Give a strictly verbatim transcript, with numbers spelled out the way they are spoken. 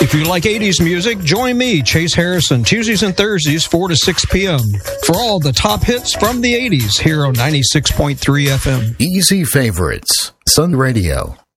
If you like eighties music, join me, Chase Harrison, Tuesdays and Thursdays, four to six p.m. for all the top hits from the eighties here on ninety-six point three F M. Easy Favorites, Sun Radio.